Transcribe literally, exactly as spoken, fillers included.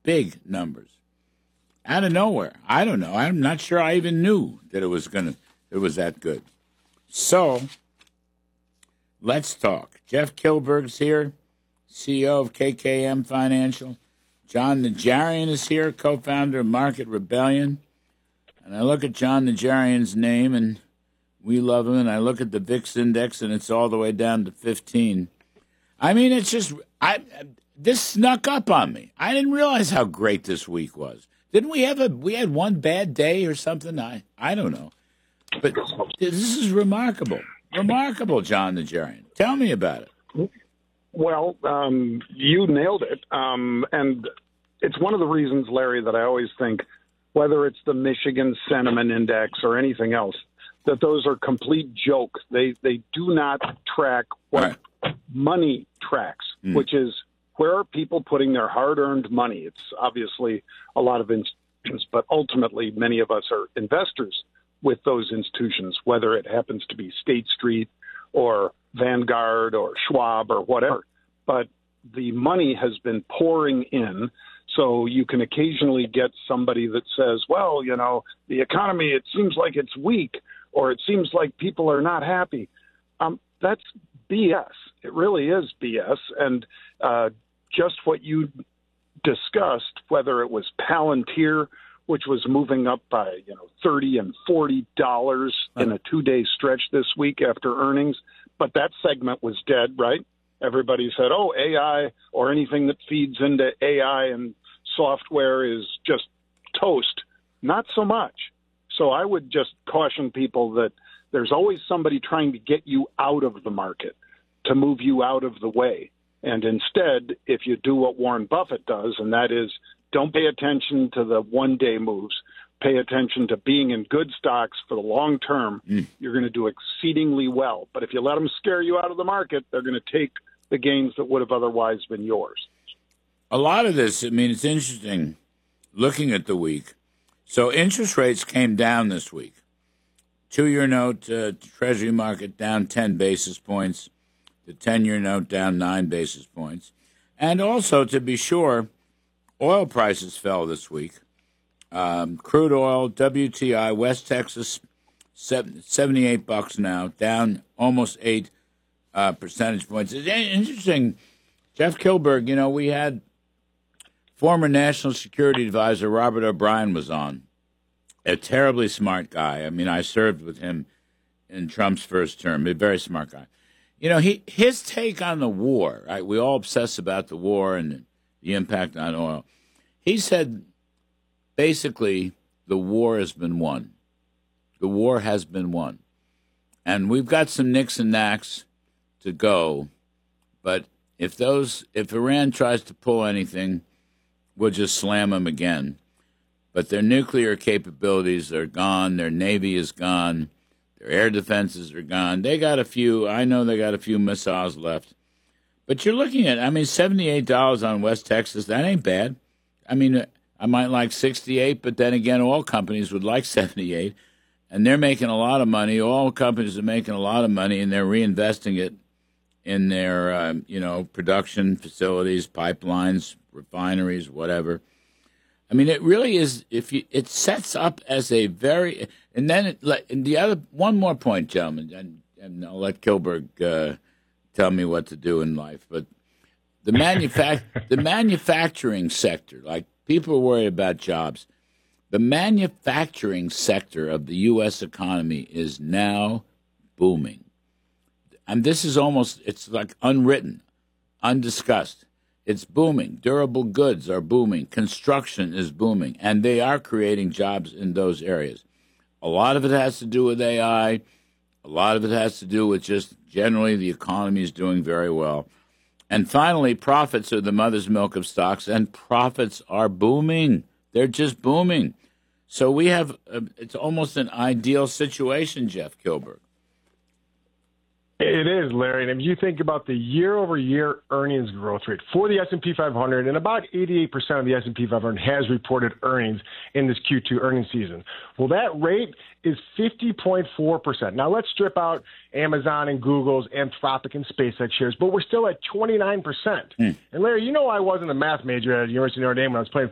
big numbers. Out of nowhere. I don't know. I'm not sure I even knew that it was gonna it was that good. So let's talk. Jeff Kilberg's here, C E O of K K M Financial. John Najarian is here, co-founder of Market Rebellion. And I look at John Najarian's name, and we love him. And I look at the V I X index, and it's all the way down to fifteen. I mean, it's just I. This snuck up on me. I didn't realize how great this week was. Didn't we have a we had one bad day or something? I I don't know. But this is remarkable. Remarkable, John Najarian. Tell me about it. Well, um, you nailed it. Um, and it's one of the reasons, Larry, that I always think, whether it's the Michigan Sentiment Index or anything else, that those are complete jokes. They they do not track what right. money tracks, mm. which is where are people putting their hard-earned money? It's obviously a lot of institutions, but ultimately many of us are investors with those institutions, whether it happens to be State Street or Vanguard or Schwab or whatever. But the money has been pouring in, so you can occasionally get somebody that says, well, you know, the economy, it seems like it's weak, or it seems like people are not happy. Um, that's B S. It really is B S. And uh, just what you discussed, whether it was Palantir, which was moving up by, you know, thirty and forty dollars in a two-day stretch this week after earnings, but that segment was dead, right? Everybody said, oh, A I or anything that feeds into A I and software is just toast. Not so much. So I would just caution people that there's always somebody trying to get you out of the market, to move you out of the way. And instead, if you do what Warren Buffett does, and that is don't pay attention to the one-day moves, pay attention to being in good stocks for the long term, mm. you're going to do exceedingly well. But if you let them scare you out of the market, they're going to take the gains that would have otherwise been yours. A lot of this, I mean, it's interesting looking at the week. So interest rates came down this week. Two-year note, uh, Treasury market down ten basis points. The ten-year note down nine basis points. And also, to be sure, oil prices fell this week. Um, crude oil, W T I, West Texas, seventy-eight bucks now, down almost eight uh, percentage points. It's interesting, Jeff Kilberg, you know, we had former National Security Advisor Robert O'Brien was on, a terribly smart guy. I mean, I served with him in Trump's first term, a very smart guy. You know, he his take on the war, right? We all obsess about the war and the impact on oil. He said, basically, the war has been won. The war has been won. And we've got some nicks and knacks to go. But if those, if Iran tries to pull anything, we'll just slam them again. But their nuclear capabilities are gone. Their Navy is gone. Their air defenses are gone. They got a few, I know they got a few missiles left. But you're looking at, I mean, seventy-eight dollars on West Texas, that ain't bad. I mean, I might like sixty-eight, but then again, all companies would like seventy-eight. And they're making a lot of money. All companies are making a lot of money, and they're reinvesting it in their, uh, you know, production facilities, pipelines, refineries, whatever. I mean, it really is. If you, it sets up as a very, and then it, and the other one more point, gentlemen, and, and I'll let Kilberg uh, tell me what to do in life. But the manufac- the manufacturing sector, like people are worried about jobs. The manufacturing sector of the U S economy is now booming, and this is almost it's like unwritten, undiscussed. It's booming. Durable goods are booming. Construction is booming. And they are creating jobs in those areas. A lot of it has to do with A I. A lot of it has to do with just generally the economy is doing very well. And finally, profits are the mother's milk of stocks, and profits are booming. They're just booming. So we have, a, it's almost an ideal situation, Jeff Kilberg. It is, Larry. And if you think about the year-over-year earnings growth rate for the S and P five hundred, and about eighty-eight percent of the S and P five hundred has reported earnings in this Q two earnings season. Well, that rate is fifty point four percent. Now, let's strip out Amazon and Google's Anthropic and SpaceX shares, but we're still at twenty-nine percent. Mm. And, Larry, you know I wasn't a math major at University of Notre Dame when I was playing